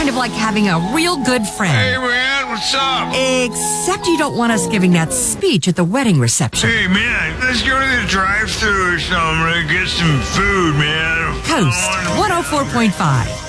kind of like having a real good friend. Hey, man, what's up? Except you don't want us giving that speech at the wedding reception. Hey, man, let's go to the drive-thru or something and get some food, man. Coast 104.5.